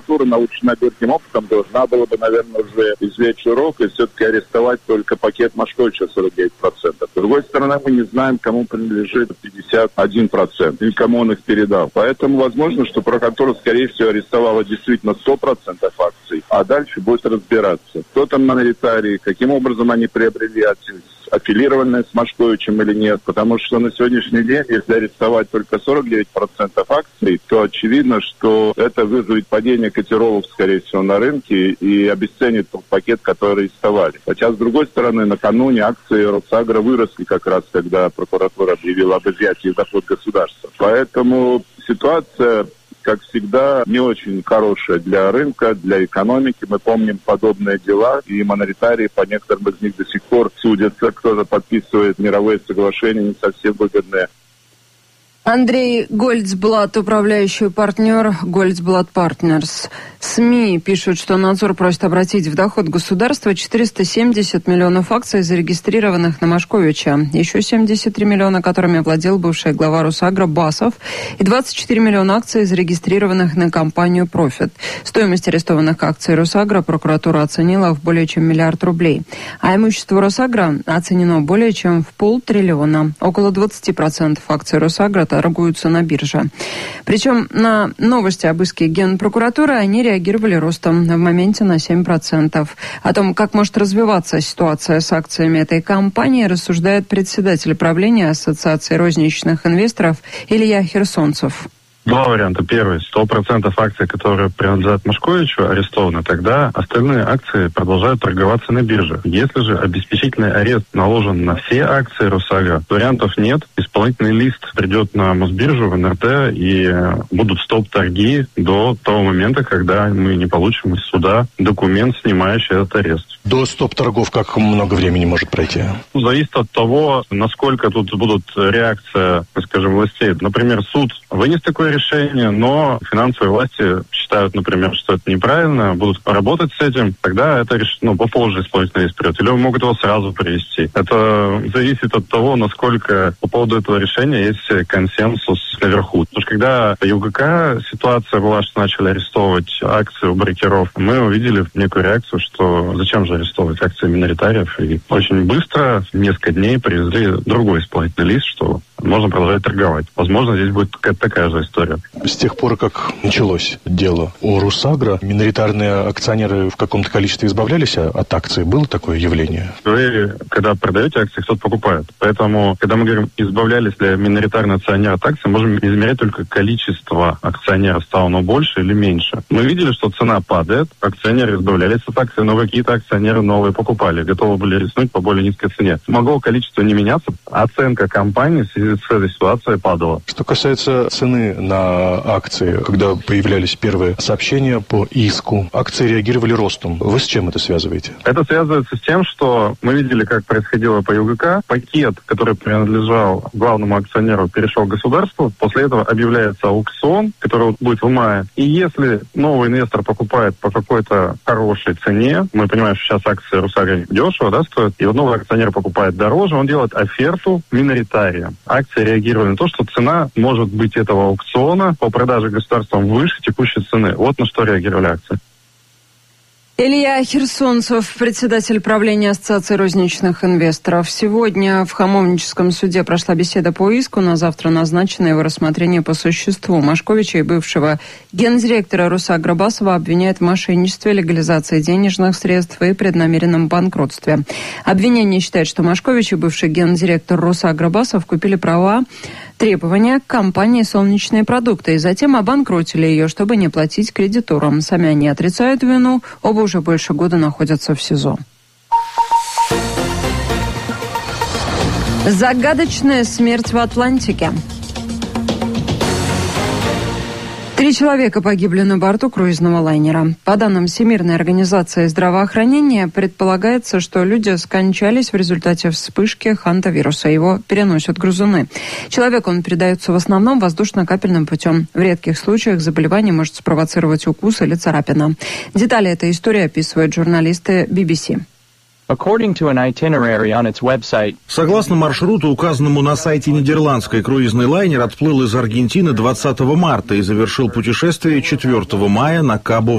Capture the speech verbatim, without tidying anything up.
прокуратура, наученная горьким опытом, должна была бы, наверное, уже извлечь урок и все-таки арестовать только пакет Машковича сорок девять процентов. С другой стороны, мы не знаем, кому принадлежит пятьдесят один процент и кому он их передал. Поэтому возможно, что прокуратура, скорее всего, арестовала действительно сто процентов акций, а дальше будет разбираться, кто там миноритарии, каким образом они приобрели акции, аффилированные с Машковичем или нет, потому что на сегодняшний день, если арестовать только сорок девять процентов акций, то очевидно, что это вызовет падение котировок, скорее всего, на рынке и обесценит тот пакет, который арестовали. Хотя, с другой стороны, накануне акции Росагро выросли как раз, когда прокуратура объявила об изъятии доход государства. Поэтому ситуация, как всегда, не очень хорошая для рынка, для экономики. Мы помним подобные дела, и миноритарии, по некоторым из них до сих пор судятся, кто-то подписывает мировые соглашения не совсем выгодные. Андрей Гольцблат, управляющий партнер Гольцблат Партнерс. СМИ пишут, что надзор просит обратить в доход государства четыреста семьдесят миллионов акций, зарегистрированных на Машковича. Еще семьдесят три миллиона, которыми владел бывший глава Росагро Басов, и двадцать четыре миллиона акций, зарегистрированных на компанию «Профит». Стоимость арестованных акций Росагро прокуратура оценила в более чем миллиард рублей. А имущество Росагро оценено более чем в полтриллиона. Около двадцать процентов акций Росагро торгуются на бирже. Причем на новости об иске Генпрокуратуры они реагировали ростом в моменте на семь процентов. О том, как может развиваться ситуация с акциями этой компании, рассуждает председатель правления Ассоциации розничных инвесторов Илья Херсонцев. Два варианта. Первый. сто процентов акций, которые принадлежат Машковичу, арестованы. Тогда остальные акции продолжают торговаться на бирже. Если же обеспечительный арест наложен на все акции Росагро, вариантов нет. Исполнительный лист придет на Мосбиржу, в эн эр тэ, и будут стоп-торги до того момента, когда мы не получим из суда документ, снимающий этот арест. До стоп-торгов как много времени может пройти? Зависит от того, насколько тут будут реакция, скажем, властей. Например, суд вынес такое решение, но финансовые власти считают, например, что это неправильно, будут работать с этим, тогда это решено, ну, попозже исполнительный лист придет. Или могут его сразу привести. Это зависит от того, насколько по поводу этого решения есть консенсус наверху. Потому что когда по ю гэ ка ситуация была, что начали арестовывать акции у брокеров, мы увидели некую реакцию, что зачем же арестовывать акции миноритариев. И очень быстро, несколько дней, привезли другой исполнительный лист, что можно продолжать торговать. Возможно, здесь будет какая-то такая же история. С тех пор, как началось дело о Росагро, миноритарные акционеры в каком-то количестве избавлялись от акций? Было такое явление? Вы, когда продаете акции, кто-то покупает. Поэтому, когда мы говорим, избавлялись ли миноритарные акционеры от акций, можем измерять только количество акционеров, стало оно больше или меньше. Мы видели, что цена падает, акционеры избавлялись от акций, но какие-то акционеры новые покупали, готовы были рискнуть по более низкой цене. Могло количество не меняться, оценка компании в связи с этой ситуацией падала. Что касается цены на акции, когда появлялись первые сообщения по иску, акции реагировали ростом. Вы с чем это связываете? Это связывается с тем, что мы видели, как происходило по ю гэ ка. Пакет, который принадлежал главному акционеру, перешел к государству. После этого объявляется аукцион, который будет в мае. И если новый инвестор покупает по какой-то хорошей цене, мы понимаем, что сейчас акции Росагро дешево, да, стоят, и вот новый акционер покупает дороже, он делает оферту миноритариям. Акции реагировали на то, что цена может быть этого аукциона по продаже государством выше текущей цены. Вот на что реагировали акции. Илья Херсонцев, председатель правления Ассоциации розничных инвесторов. Сегодня в Хамовническом суде прошла беседа по иску. На завтра назначено его рассмотрение по существу. Машковича и бывшего гендиректора Росагро Басова обвиняют в мошенничестве, легализации денежных средств и преднамеренном банкротстве. Обвинение считает, что Машкович и бывший гендиректор Росагро Басов купили права требования к компании «Солнечные продукты» и затем обанкротили ее, чтобы не платить кредиторам. Сами они отрицают вину, оба уже больше года находятся в СИЗО. Загадочная смерть в Атлантике. Три человека погибли на борту круизного лайнера. По данным Всемирной организации здравоохранения, предполагается, что люди скончались в результате вспышки хантавируса. Его переносят грызуны. Человеку он передается в основном воздушно-капельным путем. В редких случаях заболевание может спровоцировать укус или царапина. Детали этой истории описывают журналисты би би си. Согласно маршруту, указанному на сайте нидерландской, круизный лайнер отплыл из Аргентины двадцатого марта и завершил путешествие четвёртого мая на Кабо